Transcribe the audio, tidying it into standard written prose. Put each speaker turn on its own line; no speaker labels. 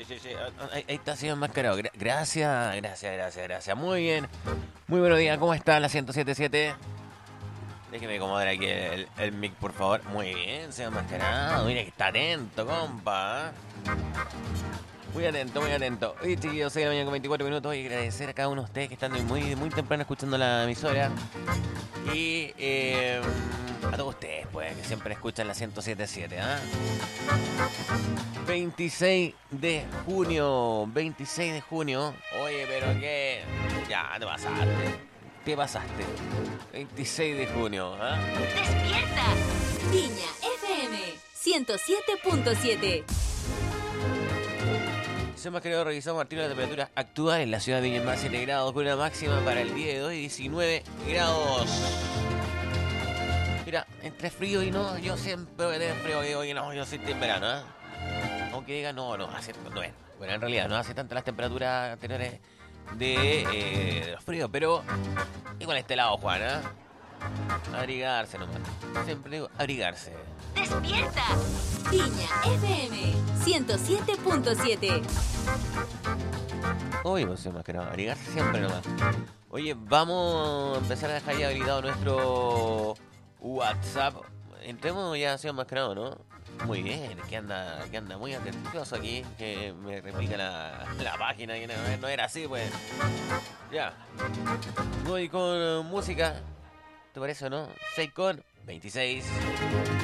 sí. Ahí está, señor Mascarado. Gracias. Muy bien. Muy buenos días. ¿Cómo está la 107.7? Déjeme acomodar aquí el mic, por favor. Muy bien, señor Mascarado. Mira que está atento, compa. Muy atento. Oye, chiquillos, 6 de la mañana con 24 minutos. Y agradecer a cada uno de ustedes que están muy temprano escuchando la emisora. Y a todos ustedes, pues, que siempre escuchan la 107.7, ¿ah? 26 de junio. Oye, pero qué... Ya, te pasaste. 26 de junio, ¿ah?
¡Despierta! Viña FM 107.7.
Hemos querido revisar, Martín, la temperatura actual en la ciudad de Viña Mar, 7 grados, con una máxima para el día de hoy, 19 grados. Mira, entre frío y no, yo siempre voy a tener frío y hoy no, yo soy en verano, ¿eh? Aunque diga, no es. Bueno, en realidad no hace tanto las temperaturas anteriores de los fríos, pero igual este lado, Juan, ¿eh? Abrigarse nomás. Siempre digo, abrigarse.
¡Despierta! Viña FM 107.7.
Uy, pues más que nada, abrigarse siempre nomás. Oye, vamos a empezar a dejar ya habilitado nuestro WhatsApp. Entremos ya, señor Mascarado, ¿no? Muy bien, que anda muy atentoso aquí, que me replica la página, que no era así, pues. Ya. Voy con música. ¿Te parece o no? 6 con 26.